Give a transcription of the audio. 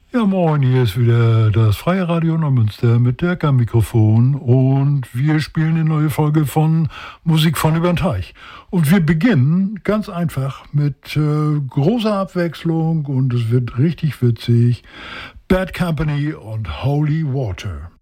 Ja, moin, hier ist wieder das Freie Radio Neumünster mit Dirk am Mikrofon und wir spielen eine neue Folge von Musik von über den Teich. Und wir beginnen ganz einfach mit großer Abwechslung und es wird richtig witzig. Bad Company und Holy Water.